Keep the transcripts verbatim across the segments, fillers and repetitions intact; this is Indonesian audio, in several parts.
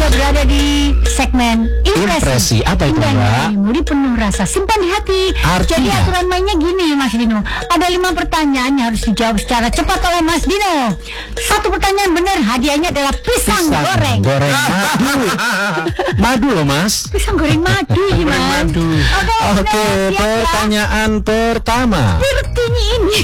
sudah berada di segmen Impresi. Impresi, apa itu, Mbak? Muri penuh rasa, simpan di hati. Artinya? Jadi aturan mainnya gini, Mas Dino. Ada lima pertanyaan yang harus dijawab secara cepat oleh Mas Dino. Satu pertanyaan benar, hadiahnya adalah pisang, Pisang goreng. goreng madu. Madu loh, Mas. Pisang goreng madu, gimana? Madu. Oke, Oke, sudah siap ya? pertanyaan pertama. Sepertinya ini.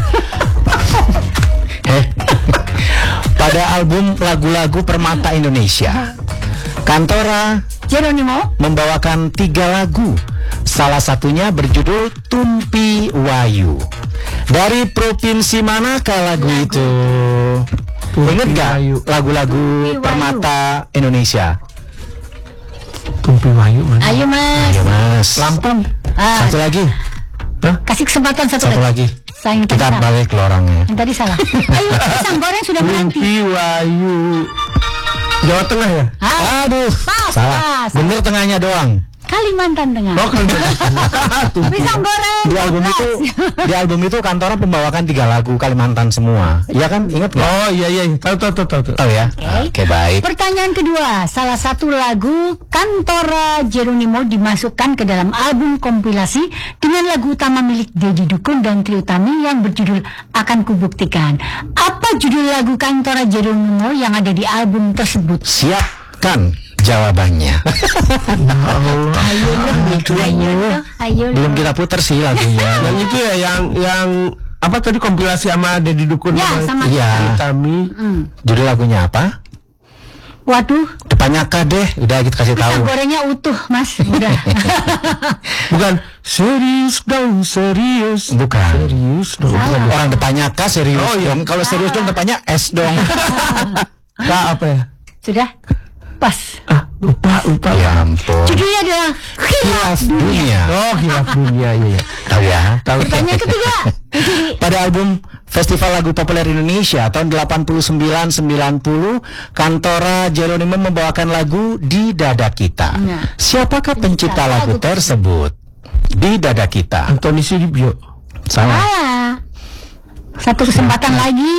Eh, pada album lagu-lagu Permata Indonesia, Kantora Jeronimo membawakan tiga lagu. Salah satunya berjudul Tumpi Wayu. Dari provinsi manakah lagu itu? Ingat gak lagu-lagu Tumpi Wayu. Permata Indonesia? Tumpi Wayu mana? Ayo Mas. Ayo Mas. Lampung. Ah, Satu lagi. kasih kesempatan satu, Satu lagi. Sayang tadi Kita salah. balik ke orangnya. Yang tadi salah. Ayo, pisang goreng sudah menanti. Tumpi Wayu. Jawa Tengah ya? Ah, Aduh, Pas, salah. pas. Bener tengahnya doang. Kalimantan Tengah. Oh, kan. Pisang goreng. Di album itu, di album itu Kantora membawakan tiga lagu Kalimantan semua. Iya kan? Ingat nggak? Oh iya iya, tahu tahu tahu tahu. Tahu ya? Oke, baik. Pertanyaan kedua, salah satu lagu Kantora Jeronimo dimasukkan ke dalam album kompilasi dengan lagu utama milik Deddy Dukun dan Trie Utami yang berjudul Akan Kubuktikan. Apa judul lagu Kantora Jeronimo yang ada di album tersebut? Siapkan jawabannya. Ayo loh, ayo loh, ayo loh. Belum kita putar sih lagunya. Yang itu ya yang yang apa tadi kompilasi sama Deddy Dukun Ya, sama Iya. Utami. Hmm. Judul lagunya apa? Waduh, Depannya K deh. Udah kita kasih tahu. pisang gorengnya utuh, Mas. Udah. Bukan serius dong, serius. Bukan. Serius dong. Salah. Orang depannya K serius Oh, iya. dong. Kalau serius dong depannya S dong. Kak apa ya? Sudah? Pas. Ah, lupa lupa. Ya ampun. Judulnya adalah Khilaf Dunia. Dunia. Oh, Hilaf Dunia ya ya. Tahu ya? Tahu. Pertanyaan ketiga. Jadi, Pada album Festival Lagu Populer Indonesia tahun delapan puluh sembilan sembilan puluh, Kantora Jeronimo membawakan lagu Di Dada Kita. Nah. Siapakah pencipta lagu tersebut? Di Dada Kita. Antoni Sudibyo. Salah. salah. Satu kesempatan lagi.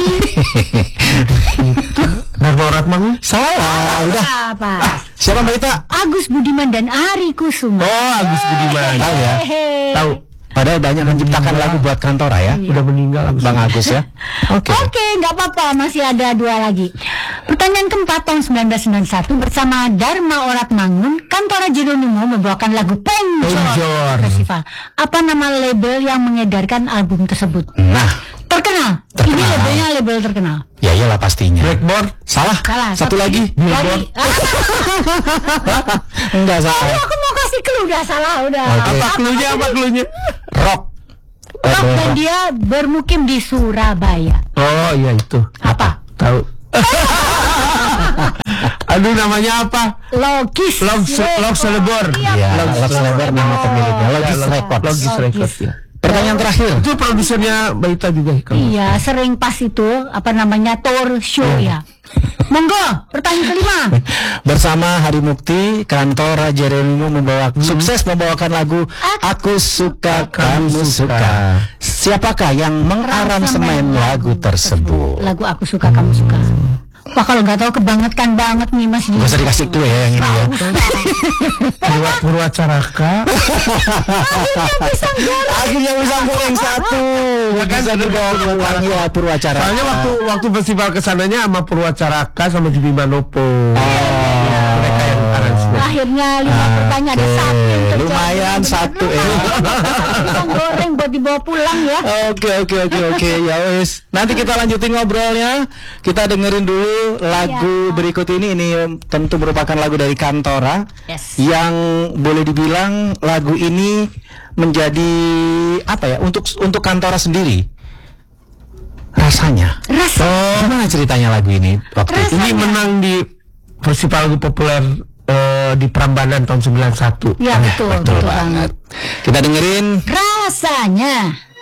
Narnorat Mangun. Salah. Udah. Apa? Siapa Mbak Ita? Agus Budiman dan Ari Kusuma. Oh, Agus Budiman. Tahu ya? Hehe. Tahu. Padahal banyak menciptakan lagu buat Kantora ya. Udah meninggal Agus. Bang Agus ya. Oke. Oke, nggak apa-apa, masih ada dua lagi. Pertanyaan keempat tahun sembilan belas sembilan puluh satu bersama Dharma Orat Mangun, Kantora Jeronimo membawakan lagu Penjor Penjor. Festival. Apa nama label yang mengedarkan album tersebut? Nah, Terkenal. Terkenal. Ini labelnya label terkenal. ya iyalah pastinya. Blackboard. Salah. Salah. Satu lagi. Dari, ah, Enggak salah. aku mau kasih clue, udah salah, udah. Oke. Apa klunya? Apa klunya? Rock. Rock dan dia bermukim di Surabaya. Oh, iya itu. Apa? Tahu. Aduh, namanya apa? Logis. Log Log Selebor. Ya, Log Selebor nama pemiliknya. Logis Ya, Log- Records. Logis Records ya. Pertanyaan terakhir. Itu produsernya Mbak Ita juga ya, kalau Iya, sering pas itu apa namanya tour show ya. Monggo, pertanyaan kelima. Bersama Hari Mukti, Kantora Jeronimo membawa sukses membawakan lagu Aku Suka Kamu Suka. Siapakah yang mengaransemen lagu tersebut? Lagu Aku Suka Kamu Suka. Wah, kalau nggak tahu kebangetan banget nih Mas. Gak usah dikasih clue ya yang ini ya. Purwa Purwacaraka. Akhirnya bisa goreng satu. Bisa berbawa uang ya Purwacara. Soalnya waktu waktu festival kesananya sama Purwacaraka sama Judi Manopo. Mereka yang aransemen. Akhirnya lima pertanyaan ada satu yang terjawab. Lumayan satu ya. Pisang goreng buat dibawa pulang ya. Oke oke oke oke ya wes. Nanti kita lanjutin ngobrolnya. Kita dengerin dulu lagu Ya. berikut ini. Ini tentu merupakan lagu dari Kantora. Yes. Yang boleh dibilang lagu ini menjadi apa ya untuk untuk Kantora sendiri. Rasanya. Rasa. Oh, gimana ceritanya lagu ini waktu itu? Ini menang di Festival Lagu Populer eh, di Prambanan tahun sembilan puluh satu. Ya betul, betul, Betul banget. banget. Kita dengerin Rasanya.